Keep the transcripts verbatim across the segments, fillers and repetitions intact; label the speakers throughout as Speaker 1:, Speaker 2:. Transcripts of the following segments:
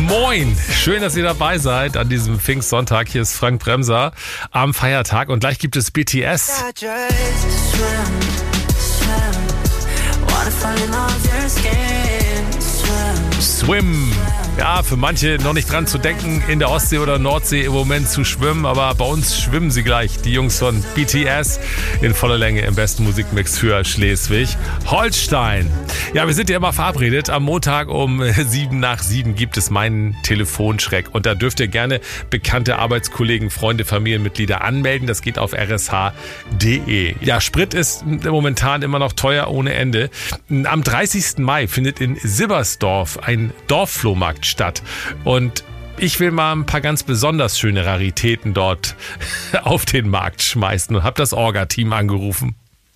Speaker 1: Moin, schön, dass ihr dabei seid an diesem Pfingstsonntag. Hier ist Frank Bremser am Feiertag und gleich gibt es B T S. Swim. Ja, für manche noch nicht dran zu denken, in der Ostsee oder Nordsee im Moment zu schwimmen, aber bei uns schwimmen sie gleich, die Jungs von B T S in voller Länge im besten Musikmix für Schleswig-Holstein. Ja, wir sind ja immer verabredet. Am Montag um sieben nach sieben gibt es meinen Telefonschreck und da dürft ihr gerne bekannte Arbeitskollegen, Freunde, Familienmitglieder anmelden. Das geht auf r s h punkt d e. Ja, Sprit ist momentan immer noch teuer ohne Ende. Am dreißigsten Mai findet in Sibbersdorf ein Dorfflohmarkt statt. Und ich will mal ein paar ganz besonders schöne Raritäten dort auf den Markt schmeißen und habe das Orga-Team angerufen.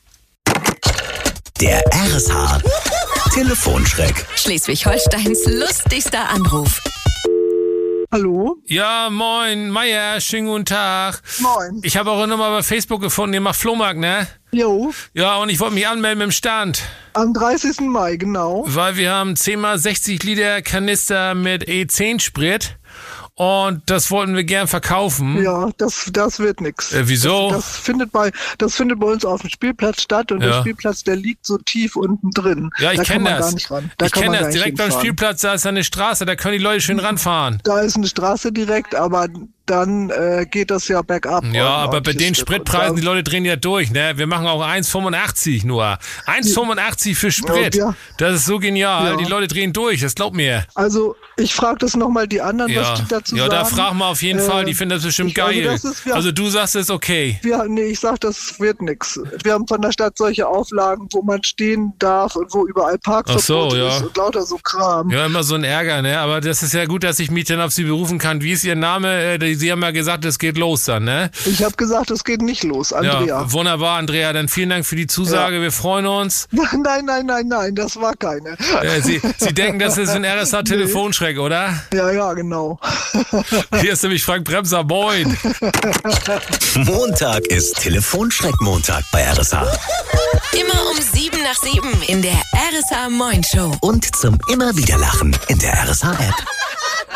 Speaker 2: Der R S H Telefonschreck.
Speaker 3: Schleswig-Holsteins lustigster Anruf.
Speaker 4: Hallo?
Speaker 1: Ja, moin, Meier, schönen guten Tag.
Speaker 4: Moin.
Speaker 1: Ich habe eure Nummer bei Facebook gefunden, ihr macht Flohmarkt, ne?
Speaker 4: Jo.
Speaker 1: Ja, und ich wollte mich anmelden mit dem Stand.
Speaker 4: Am dreißigsten Mai, genau.
Speaker 1: Weil wir haben zehn mal sechzig Liter Kanister mit E zehn Sprit und das wollten wir gern verkaufen.
Speaker 4: Ja, das, das wird nix.
Speaker 1: Äh, wieso?
Speaker 4: Das, das, findet bei, das findet bei uns auf dem Spielplatz statt und
Speaker 1: Ja.
Speaker 4: der Spielplatz, der liegt so tief unten drin.
Speaker 1: Ja, ich
Speaker 4: da kann
Speaker 1: kenne
Speaker 4: man
Speaker 1: das.
Speaker 4: Gar nicht ran. Da
Speaker 1: ich
Speaker 4: kann
Speaker 1: kenne
Speaker 4: man gar
Speaker 1: das.
Speaker 4: nicht
Speaker 1: Direkt beim
Speaker 4: hinfahren.
Speaker 1: Spielplatz, da ist eine Straße, da können die Leute schön ranfahren.
Speaker 4: Da ist eine Straße direkt, aber dann äh, geht das ja bergab.
Speaker 1: Ja, aber bei den
Speaker 4: Stück.
Speaker 1: Spritpreisen,
Speaker 4: Und
Speaker 1: die Leute drehen ja durch, ne? Wir machen auch eins fünfundachtzig nur. eins fünfundachtzig für Sprit.
Speaker 4: Ja.
Speaker 1: Das ist so genial.
Speaker 4: Ja.
Speaker 1: Die Leute drehen durch, das glaubt mir.
Speaker 4: Also, ich frage das nochmal die anderen,
Speaker 1: Ja,
Speaker 4: was die dazu
Speaker 1: ja
Speaker 4: sagen.
Speaker 1: da frag mal auf jeden
Speaker 4: Äh,
Speaker 1: Fall, die finden das bestimmt
Speaker 4: ich- also
Speaker 1: geil.
Speaker 4: das ist- wir-
Speaker 1: Also du sagst, es ist okay.
Speaker 4: Wir, nee, ich sag, das wird nix. Wir haben von der Stadt solche Auflagen, wo man stehen darf und wo überall Parkverbot
Speaker 1: Ach so, ja.
Speaker 4: ist und lauter so Kram.
Speaker 1: Ja, immer so ein Ärger, ne? Aber das ist ja gut, dass ich mich dann auf Sie berufen kann. Wie ist Ihr Name? Äh, Sie haben ja gesagt, es geht los dann, ne?
Speaker 4: Ich habe gesagt, es geht nicht los, Andrea.
Speaker 1: Ja, wunderbar, Andrea. Dann vielen Dank für die Zusage. Wir freuen uns.
Speaker 4: Nein, nein, nein, nein, das war keine.
Speaker 1: Äh, Sie, Sie denken, das ist ein R S H-Telefonschreck, oder?
Speaker 4: Ja, ja, genau.
Speaker 1: Hier ist nämlich Frank Bremser. Moin.
Speaker 2: Montag ist Telefonschreck-Montag bei R S H.
Speaker 3: Immer um sieben nach sieben in der R S H Moin Show.
Speaker 2: Und zum immer wieder Lachen in der R S H-App.